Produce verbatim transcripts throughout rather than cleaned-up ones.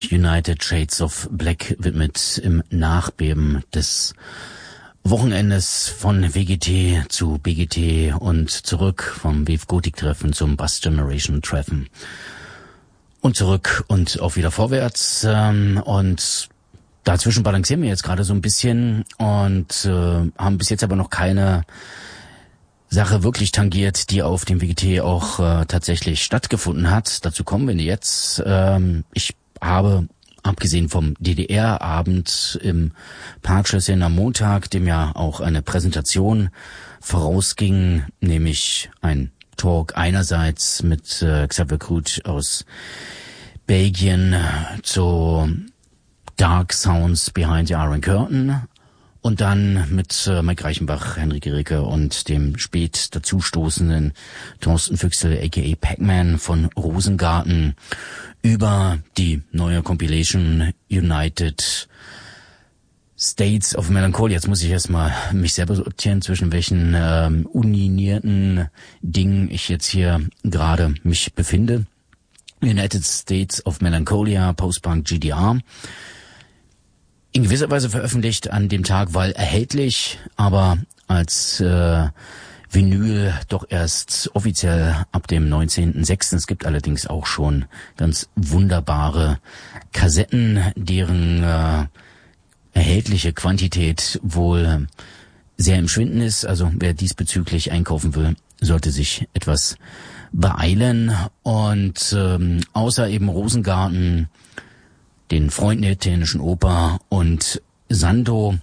United Shades of Black widmet im Nachbeben des Wochenendes von W G T zu B G T und zurück, vom Wave Gothic Treffen zum Bass Generation Treffen und zurück und auch wieder vorwärts, und dazwischen balancieren wir jetzt gerade so ein bisschen und äh, haben bis jetzt aber noch keine Sache wirklich tangiert, die auf dem W G T auch äh, tatsächlich stattgefunden hat. Dazu kommen wir jetzt. Ähm, ich habe, abgesehen vom D D R-Abend im Parkschlösschen am Montag, dem ja auch eine Präsentation vorausging, nämlich ein Talk einerseits mit äh, Xavier Crude aus Belgien zu Dark Sounds Behind the Iron Curtain und dann mit äh, Mike Reichenbach, Henrik Gericke und dem spät dazustoßenden Thorsten Füchsel aka Pac-Man von Rosengarten über die neue Compilation United States of Melancholy. Jetzt muss ich erstmal mich selber sortieren, zwischen welchen ähm, uninierten Dingen ich jetzt hier gerade mich befinde. United States of Melancholia, Post-Punk G D R. In gewisser Weise veröffentlicht an dem Tag, weil erhältlich, aber als äh, Vinyl doch erst offiziell ab dem neunzehnten sechsten Es gibt allerdings auch schon ganz wunderbare Kassetten, deren äh, erhältliche Quantität wohl sehr im Schwinden ist. Also wer diesbezüglich einkaufen will, sollte sich etwas beeilen. Und ähm, außer eben Rosengarten, den Freunden der italienischen Oper und Sando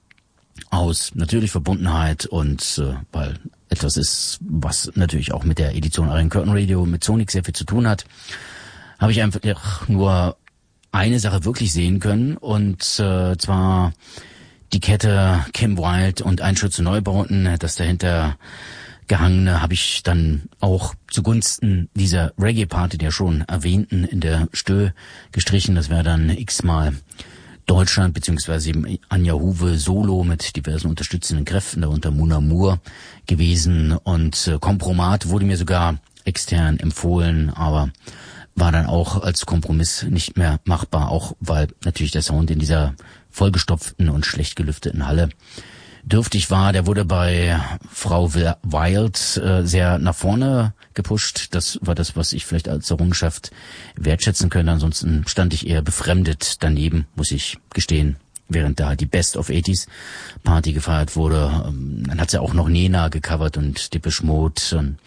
aus natürlich Verbundenheit und äh, weil etwas ist, was natürlich auch mit der Edition Iron Curtain Radio mit Sonic sehr viel zu tun hat, habe ich einfach nur eine Sache wirklich sehen können, und äh, zwar die Kette Kim Wilde und Einschütze Neubauten. Das dahinter Gehangene habe ich dann auch zugunsten dieser Reggae-Party, der schon erwähnten, in der Stö gestrichen. Das wäre dann x-mal Deutschland, beziehungsweise eben Anja Huwe solo mit diversen unterstützenden Kräften, darunter Mona Moore gewesen. Und äh, Kompromat wurde mir sogar extern empfohlen, aber war dann auch als Kompromiss nicht mehr machbar, auch weil natürlich der Sound in dieser vollgestopften und schlecht gelüfteten Halle dürftig war. Der wurde bei Frau Wild äh, sehr nach vorne gepusht. Das war das, was ich vielleicht als Errungenschaft wertschätzen könnte. Ansonsten stand ich eher befremdet daneben, muss ich gestehen, während da die Best of eighties Party gefeiert wurde. Ähm, dann hat sie auch noch Nena gecovert und Depeche Mode. Und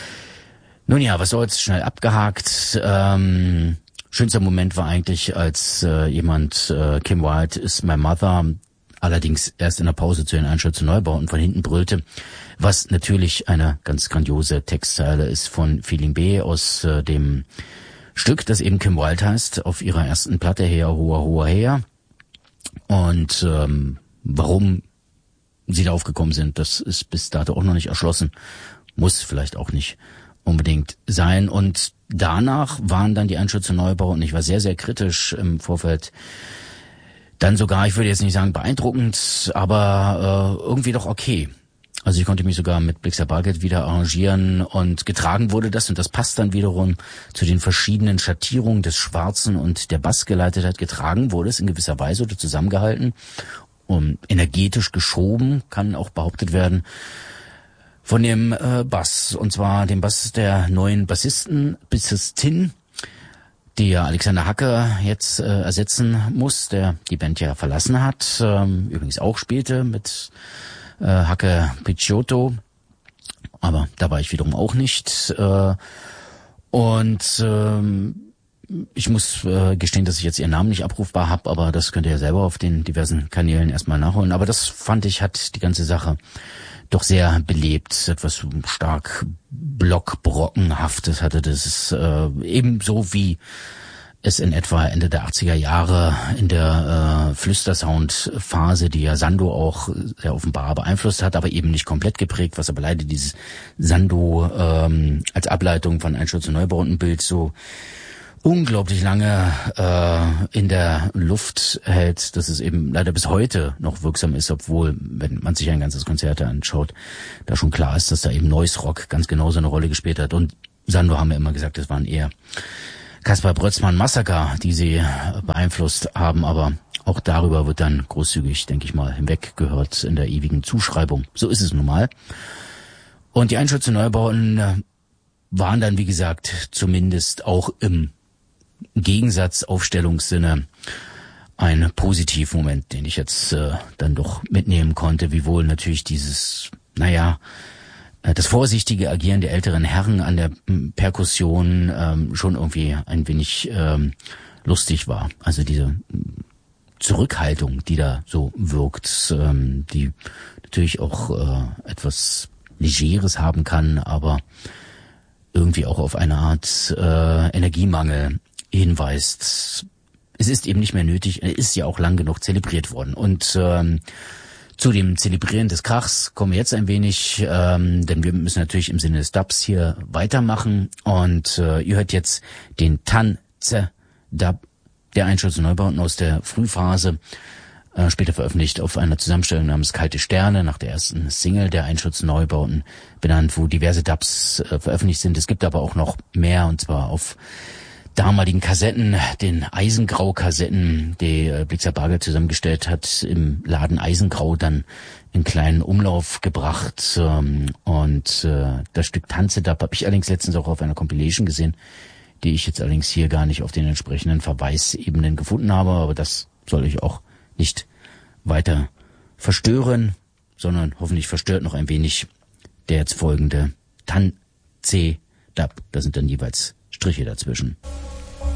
nun ja, was soll's, schnell abgehakt. Ähm, schönster Moment war eigentlich, als äh, jemand äh, Kim Wilde is my mother, allerdings erst in der Pause zu den Einschützen Neubauten von hinten brüllte, was natürlich eine ganz grandiose Textzeile ist von Feeling B aus äh, dem Stück, das eben Kim Wilde heißt, auf ihrer ersten Platte Her, Hoa, Hoa, Her. Und ähm, warum sie da aufgekommen sind, das ist bis dato auch noch nicht erschlossen, muss vielleicht auch nicht unbedingt sein. Und danach waren dann die Einschütze Neubauten, und ich war sehr, sehr kritisch im Vorfeld. Dann sogar, ich würde jetzt nicht sagen beeindruckend, aber äh, irgendwie doch okay. Also ich konnte mich sogar mit Blixer Bargeld wieder arrangieren, und getragen wurde das, und das passt dann wiederum zu den verschiedenen Schattierungen des Schwarzen und der Bassgeleitetheit. Getragen wurde es in gewisser Weise oder zusammengehalten, um energetisch geschoben, kann auch behauptet werden, von dem äh, Bass, und zwar dem Bass der neuen Bassisten, Bassistin, die ja Alexander Hacke jetzt äh, ersetzen muss, der die Band ja verlassen hat, ähm, übrigens auch spielte mit äh, Hacke Picciotto, aber da war ich wiederum auch nicht. Äh, und ähm, ich muss äh, gestehen, dass ich jetzt ihren Namen nicht abrufbar habe, aber das könnt ihr ja selber auf den diversen Kanälen erstmal nachholen. Aber das fand ich, hat die ganze Sache doch sehr belebt, etwas stark blockbrockenhaftes hatte das, äh, ebenso wie es in etwa Ende der achtziger Jahre in der äh, Flüstersound-Phase, die ja Sando auch sehr offenbar beeinflusst hat, aber eben nicht komplett geprägt, was aber leider dieses Sando ähm, als Ableitung von Einschütze Neubautenbild so unglaublich lange äh, in der Luft hält, dass es eben leider bis heute noch wirksam ist, obwohl, wenn man sich ein ganzes Konzert anschaut, da schon klar ist, dass da eben Noise Rock ganz genauso eine Rolle gespielt hat. Und Sando haben wir immer gesagt, das waren eher Kaspar Brötzmann Massaker, die sie beeinflusst haben, aber auch darüber wird dann großzügig, denke ich mal, hinweggehört in der ewigen Zuschreibung. So ist es nun mal. Und die Einschütze Neubauten waren dann, wie gesagt, zumindest auch im Gegensatz Aufstellungssinne ein Positivmoment, den ich jetzt äh, dann doch mitnehmen konnte, wiewohl natürlich dieses, naja, das vorsichtige Agieren der älteren Herren an der Perkussion ähm, schon irgendwie ein wenig ähm, lustig war. Also diese Zurückhaltung, die da so wirkt, ähm, die natürlich auch äh, etwas Legeres haben kann, aber irgendwie auch auf eine Art äh, Energiemangel hinweist. Es ist eben nicht mehr nötig, es ist ja auch lang genug zelebriert worden. Und ähm, zu dem Zelebrieren des Krachs kommen wir jetzt ein wenig, ähm, denn wir müssen natürlich im Sinne des Dubs hier weitermachen. Und äh, ihr hört jetzt den Tanze-Dub der Einschütze Neubauten aus der Frühphase, äh, später veröffentlicht auf einer Zusammenstellung namens Kalte Sterne, nach der ersten Single der Einschütze Neubauten benannt, wo diverse Dubs äh, veröffentlicht sind. Es gibt aber auch noch mehr, und zwar auf damaligen Kassetten, den Eisengrau-Kassetten, die äh, Blixer Bargeld zusammengestellt hat, im Laden Eisengrau dann in kleinen Umlauf gebracht. Ähm, und äh, das Stück Tanze-Dub habe ich allerdings letztens auch auf einer Compilation gesehen, die ich jetzt allerdings hier gar nicht auf den entsprechenden Verweisebenen gefunden habe. Aber das soll ich auch nicht weiter verstören, sondern hoffentlich verstört noch ein wenig der jetzt folgende Tanze-Dub. Da sind dann jeweils Striche dazwischen.